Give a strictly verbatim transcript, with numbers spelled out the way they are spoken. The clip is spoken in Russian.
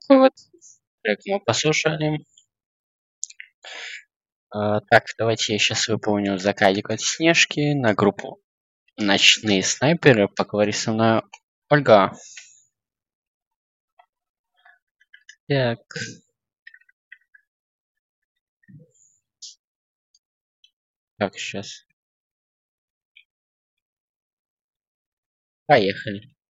такой вот трек мы послушали. А, так, давайте я сейчас выполню заказик от Снежки на группу «Ночные снайперы». Поговори со мной, Ольга. Так, так, сейчас. Поехали.